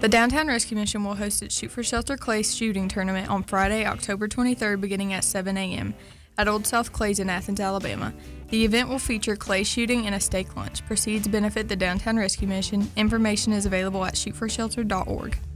The Downtown Rescue Mission will host its Shoot for Shelter Clay shooting tournament on Friday, October 23rd, beginning at 7 a.m. at Old South Clays in Athens, Alabama. The event will feature clay shooting and a steak lunch. Proceeds benefit the Downtown Rescue Mission. Information is available at shootforshelter.org.